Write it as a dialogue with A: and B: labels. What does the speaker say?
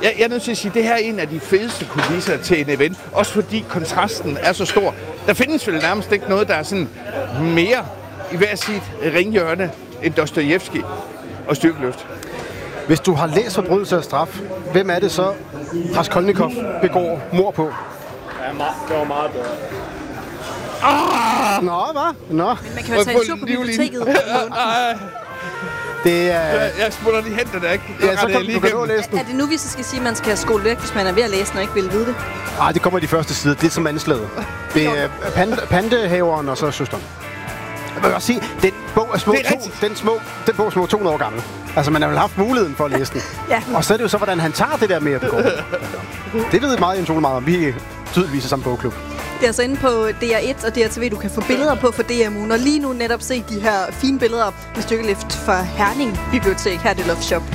A: Jeg er nødt til at sige, at det her er en af de fedeste kulisser til en event. Også fordi kontrasten er så stor. Der findes vel nærmest ikke noget, der er sådan mere i hver sit ringhjørne end Dostojevskij og styrkeløft.
B: Hvis du har læst Forbrydelse og straf, hvem er det så, Raskolnikov begår mord på?
C: Ja, det var meget bedre.
B: Nå, hvad? Nå.
D: Men man kan jo tage en tur på biblioteket.
B: Det er...
A: Jeg smutter lige hen den der, ikke?
B: Ja, så kan du kan nå at læse den.
D: Er det nu, vi så skal sige, at man skal skole væk, hvis man er ved at læse den og ikke vil vide det?
B: Nej, det kommer i de første sider. Det er som anslaget. Det er pantehaveren og så søsteren. Jeg vil også sige, den bog er den bog er små 200 år gammel. Altså, man har vel haft muligheden for at læse den.
D: Ja.
B: Og så er det jo så, hvordan han tager det der med at begå. Det ved meget meget om. Vi er tydeligvis i samme bogklub.
D: Det er altså inde på DR1 og DRTV, du kan få billeder på for DMU'en. Og lige nu netop se de her fine billeder med stykkeløft fra Herning Bibliotek. Her er det Love Shop.